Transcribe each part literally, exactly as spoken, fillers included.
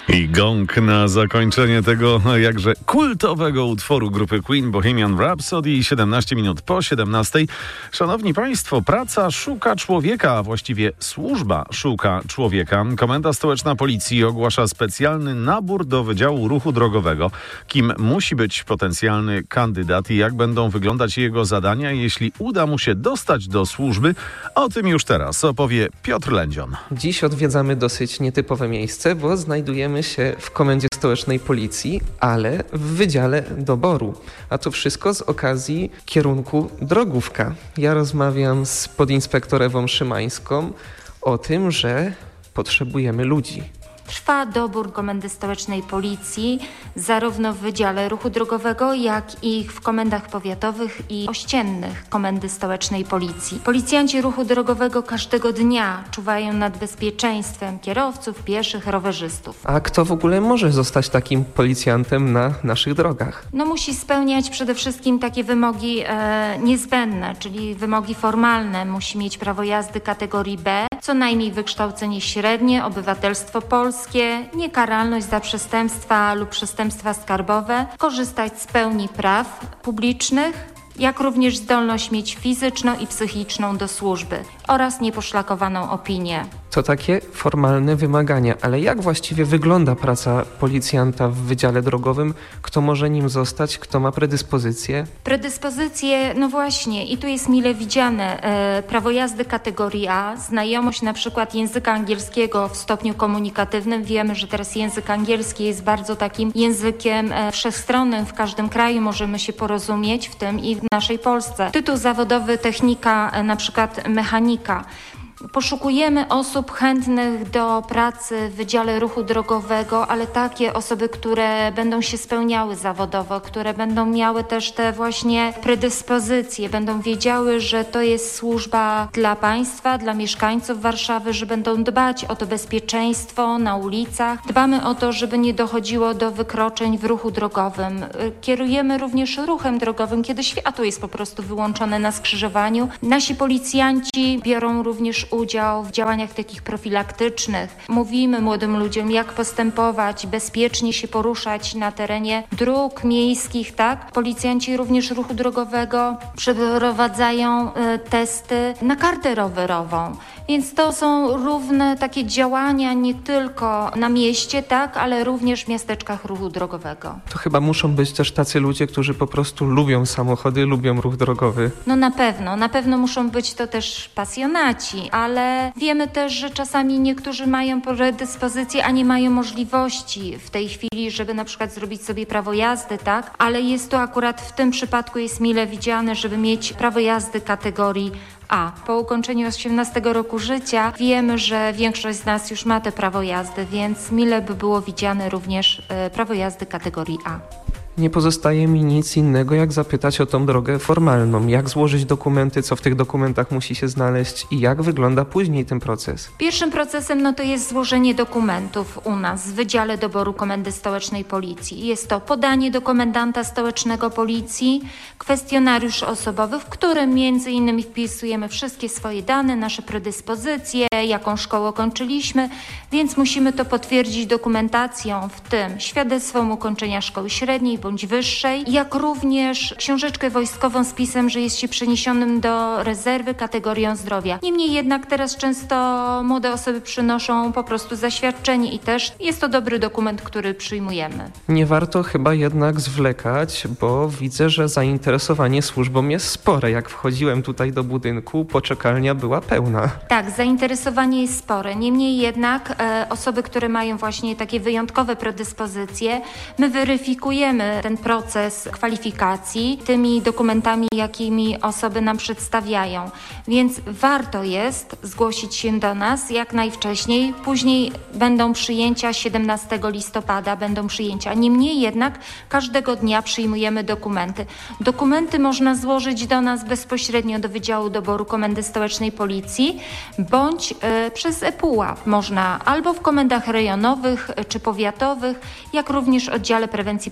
I gong na zakończenie tego jakże kultowego utworu grupy Queen, Bohemian Rhapsody, siedemnaście minut po siedemnastej. Szanowni Państwo, praca szuka człowieka, a właściwie służba szuka człowieka. Komenda Stołeczna Policji ogłasza specjalny nabór do Wydziału Ruchu Drogowego. Kim musi być potencjalny kandydat i jak będą wyglądać jego zadania, jeśli uda mu się dostać do służby? O tym już teraz opowie Piotr Lędzion. Dziś odwiedzamy dosyć nietypowe miejsce, bo znajdujemy się w Komendzie Stołecznej Policji, ale w Wydziale Doboru. A to wszystko z okazji kierunku drogówka. Ja rozmawiam z podinspektor Ewą Szymańską o tym, że potrzebujemy ludzi. Trwa dobór Komendy Stołecznej Policji zarówno w Wydziale Ruchu Drogowego, jak i w komendach powiatowych i ościennych Komendy Stołecznej Policji. Policjanci ruchu drogowego każdego dnia czuwają nad bezpieczeństwem kierowców, pieszych, rowerzystów. A kto w ogóle może zostać takim policjantem na naszych drogach? No musi spełniać przede wszystkim takie wymogi e, niezbędne, czyli wymogi formalne. Musi mieć prawo jazdy kategorii B, co najmniej wykształcenie średnie, obywatelstwo polskie, niekaralność za przestępstwa lub przestępstwa skarbowe, korzystać z pełni praw publicznych, jak również zdolność mieć fizyczną i psychiczną do służby oraz nieposzlakowaną opinię. To takie formalne wymagania, ale jak właściwie wygląda praca policjanta w Wydziale Drogowym? Kto może nim zostać? Kto ma predyspozycje? Predyspozycje, no właśnie, i tu jest mile widziane. E, prawo jazdy kategorii A, znajomość na przykład języka angielskiego w stopniu komunikatywnym. Wiemy, że teraz język angielski jest bardzo takim językiem e, wszechstronnym. W każdym kraju możemy się porozumieć, w tym i w naszej Polsce. Tytuł zawodowy technika, e, na przykład mechanika. Poszukujemy osób chętnych do pracy w Wydziale Ruchu Drogowego, ale takie osoby, które będą się spełniały zawodowo, które będą miały też te właśnie predyspozycje, będą wiedziały, że to jest służba dla państwa, dla mieszkańców Warszawy, że będą dbać o to bezpieczeństwo na ulicach. Dbamy o to, żeby nie dochodziło do wykroczeń w ruchu drogowym. Kierujemy również ruchem drogowym, kiedy światło jest po prostu wyłączone na skrzyżowaniu. Nasi policjanci biorą również udział w działaniach takich profilaktycznych. Mówimy młodym ludziom, jak postępować, bezpiecznie się poruszać na terenie dróg miejskich, tak? Policjanci również ruchu drogowego przeprowadzają y, testy na kartę rowerową. Więc to są równe takie działania nie tylko na mieście, tak, ale również w miasteczkach ruchu drogowego. To chyba muszą być też tacy ludzie, którzy po prostu lubią samochody, lubią ruch drogowy. No na pewno, na pewno muszą być to też pasjonaci, ale wiemy też, że czasami niektórzy mają predyspozycje, a nie mają możliwości w tej chwili, żeby na przykład zrobić sobie prawo jazdy, tak? Ale jest to akurat w tym przypadku jest mile widziane, żeby mieć prawo jazdy kategorii A. Po ukończeniu osiemnastego roku życia wiemy, że większość z nas już ma te prawo jazdy, więc mile by było widziane również y, prawo jazdy kategorii A. Nie pozostaje mi nic innego, jak zapytać o tą drogę formalną. Jak złożyć dokumenty, co w tych dokumentach musi się znaleźć i jak wygląda później ten proces? Pierwszym procesem no to jest złożenie dokumentów u nas w Wydziale Doboru Komendy Stołecznej Policji. Jest to podanie do komendanta stołecznego Policji, kwestionariusz osobowy, w którym między innymi wpisujemy wszystkie swoje dane, nasze predyspozycje, jaką szkołę kończyliśmy, więc musimy to potwierdzić dokumentacją, w tym świadectwem ukończenia szkoły średniej bądź wyższej, jak również książeczkę wojskową z pisem, że jest się przeniesionym do rezerwy kategorią zdrowia. Niemniej jednak teraz często młode osoby przynoszą po prostu zaświadczenie i też jest to dobry dokument, który przyjmujemy. Nie warto chyba jednak zwlekać, bo widzę, że zainteresowanie służbą jest spore. Jak wchodziłem tutaj do budynku, poczekalnia była pełna. Tak, zainteresowanie jest spore. Niemniej jednak e, osoby, które mają właśnie takie wyjątkowe predyspozycje, my weryfikujemy ten proces kwalifikacji tymi dokumentami, jakimi osoby nam przedstawiają. Więc warto jest zgłosić się do nas jak najwcześniej. Później będą przyjęcia siedemnastego listopada, będą przyjęcia. Niemniej jednak każdego dnia przyjmujemy dokumenty. Dokumenty można złożyć do nas bezpośrednio do Wydziału Doboru Komendy Stołecznej Policji bądź y, przez ePUAP. Można albo w komendach rejonowych czy powiatowych, jak również oddziale prewencji Policji w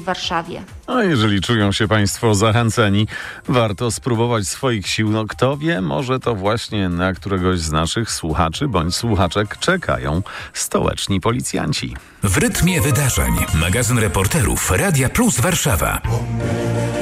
Warszawie. A jeżeli czują się Państwo zachęceni, warto spróbować swoich sił. No kto wie, może to właśnie na któregoś z naszych słuchaczy bądź słuchaczek czekają stołeczni policjanci. W rytmie wydarzeń. Magazyn reporterów Radia Plus Warszawa.